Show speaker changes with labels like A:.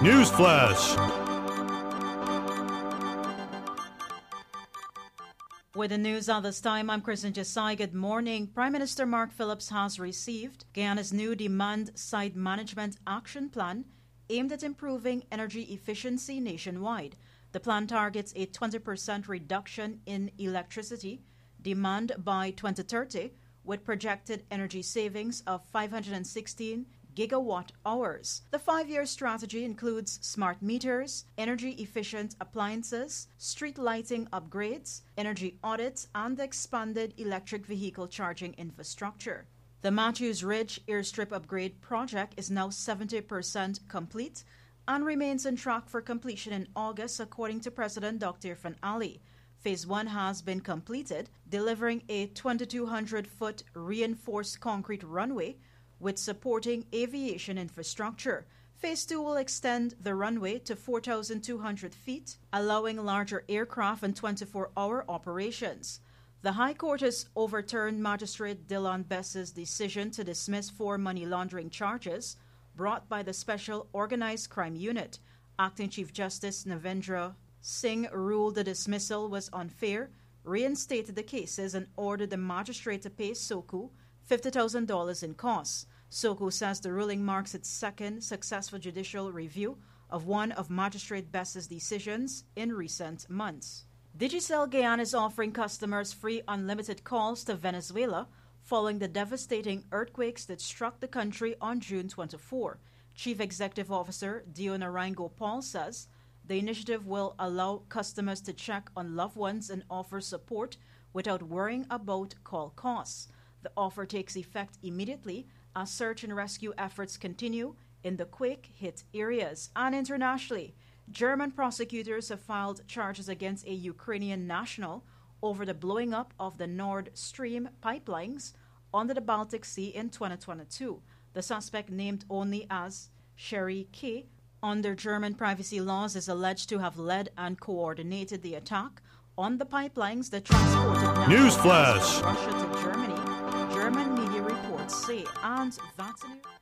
A: Newsflash.
B: With the news at this time, I'm Kristen Jasai. Good morning. Prime Minister Mark Phillips has received Guyana's new Demand-Side Management Action Plan aimed at improving energy efficiency nationwide. The plan targets a 20% reduction in electricity demand by 2030, with projected energy savings of 516 gigawatt hours. The 5-year strategy includes smart meters, energy-efficient appliances, street lighting upgrades, energy audits, and expanded electric vehicle charging infrastructure. The Matthews Ridge Airstrip Upgrade project is now 70% complete and remains on track for completion in August, according to President Dr. Irfaan Ali. Phase 1 has been completed, delivering a 2,200-foot reinforced concrete runway with supporting aviation infrastructure. Phase 2 will extend the runway to 4,200 feet, allowing larger aircraft and 24-hour operations. The High Court has overturned Magistrate Dylan Bess's decision to dismiss 4 money laundering charges brought by the Special Organized Crime Unit. Acting Chief Justice Navendra Singh ruled the dismissal was unfair, reinstated the cases, and ordered the magistrate to pay Soku $50,000 in costs. Soku says the ruling marks its second successful judicial review of one of Magistrate Bess's decisions in recent months. Digicel Guyana is offering customers free unlimited calls to Venezuela following the devastating earthquakes that struck the country on June 24. Chief Executive Officer Dio Narango Paul says the initiative will allow customers to check on loved ones and offer support without worrying about call costs. The offer takes effect immediately as search and rescue efforts continue in the quake-hit areas. And internationally, German prosecutors have filed charges against a Ukrainian national over the blowing up of the Nord Stream pipelines under the Baltic Sea in 2022. The suspect, named only as Sherry K., under German privacy laws, is alleged to have led and coordinated the attack on the pipelines that transported
A: Newsflash
B: from Russia to Germany, German media reports say. And that's